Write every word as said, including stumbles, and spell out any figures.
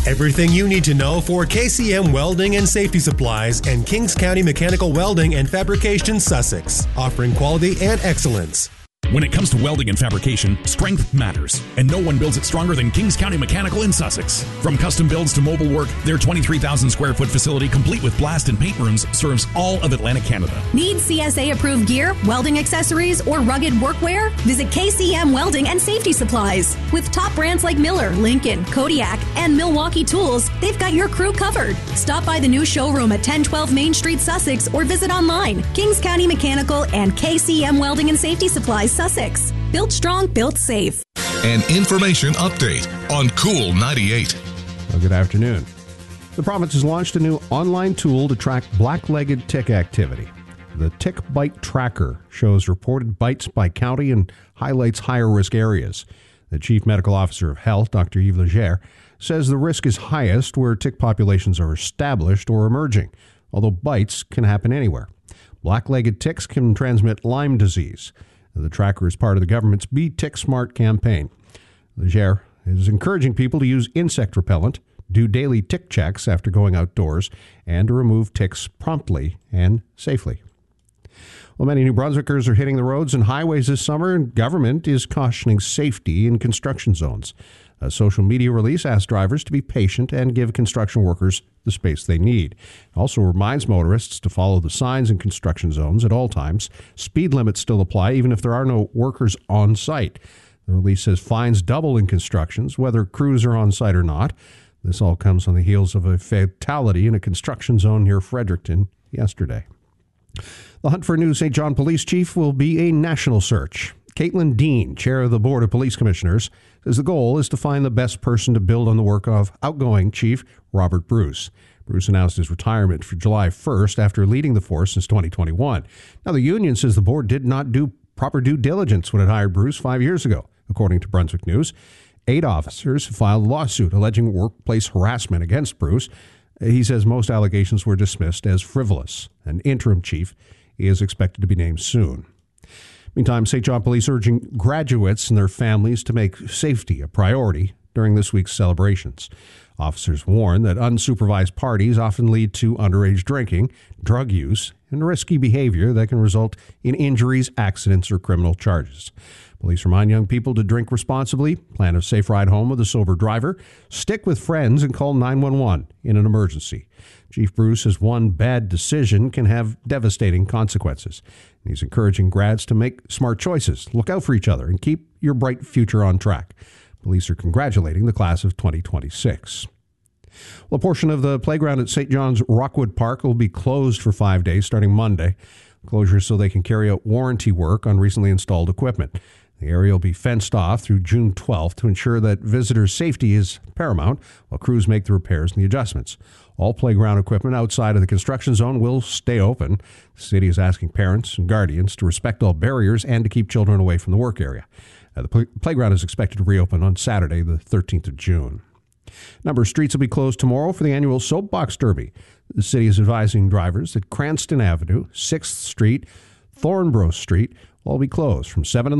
Everything you need to know for K C M Welding and Safety Supplies and Kings County Mechanical Welding and Fabrication, Sussex, offering quality and excellence. When it comes to welding and fabrication, strength matters, and no one builds it stronger than Kings County Mechanical in Sussex. From custom builds to mobile work, their twenty-three thousand square foot facility, complete with blast and paint rooms, serves all of Atlantic Canada. Need C S A-approved gear, welding accessories, or rugged workwear? Visit K C M Welding and Safety Supplies. With top brands like Miller, Lincoln, Kodiak, and Milwaukee Tools, they've got your crew covered. Stop by the new showroom at ten twelve Main Street, Sussex, or visit online. Kings County Mechanical and K C M Welding and Safety Supplies, Sussex. Built strong, built safe. An information update on Cool ninety-eight. Well, good afternoon. The province has launched a new online tool to track black-legged tick activity. The Tick Bite Tracker shows reported bites by county and highlights higher-risk areas. The Chief Medical Officer of Health, Doctor Yves Leger, says the risk is highest where tick populations are established or emerging, although bites can happen anywhere. Black-legged ticks can transmit Lyme disease. The tracker is part of the government's Be Tick Smart campaign. Leger is encouraging people to use insect repellent, do daily tick checks after going outdoors, and to remove ticks promptly and safely. Well, many New Brunswickers are hitting the roads and highways this summer, and government is cautioning safety in construction zones. A social media release asks drivers to be patient and give construction workers the space they need. It also reminds motorists to follow the signs in construction zones at all times. Speed limits still apply even if there are no workers on site. The release says fines double in constructions, whether crews are on site or not. This all comes on the heels of a fatality in a construction zone near Fredericton yesterday. The hunt for a new Saint John Police Chief will be a national search. Caitlin Dean, chair of the Board of Police Commissioners, says the goal is to find the best person to build on the work of outgoing Chief Robert Bruce. Bruce announced his retirement for July first after leading the force since twenty twenty-one. Now, the union says the board did not do proper due diligence when it hired Bruce five years ago, according to Brunswick News. Eight officers filed a lawsuit alleging workplace harassment against Bruce. He says most allegations were dismissed as frivolous. An interim chief is expected to be named soon. Meantime, Saint John Police urging graduates and their families to make safety a priority during this week's celebrations. Officers warn that unsupervised parties often lead to underage drinking, drug use, and risky behavior that can result in injuries, accidents, or criminal charges. Police remind young people to drink responsibly, plan a safe ride home with a sober driver, stick with friends, and call nine one one in an emergency. Chief Bruce says one bad decision can have devastating consequences. He's encouraging grads to make smart choices, look out for each other, and keep your bright future on track. Police are congratulating the class of twenty twenty-six. Well, a portion of the playground at Saint John's Rockwood Park will be closed for five days starting Monday. Closure so they can carry out warranty work on recently installed equipment. The area will be fenced off through June twelfth to ensure that visitors' safety is paramount while crews make the repairs and the adjustments. All playground equipment outside of the construction zone will stay open. The city is asking parents and guardians to respect all barriers and to keep children away from the work area. Uh, the pl- playground is expected to reopen on Saturday, the thirteenth of June. A number of streets will be closed tomorrow for the annual Soapbox Derby. The city is advising drivers that Cranston Avenue, sixth Street, Thornborough Street will all be closed from seven in the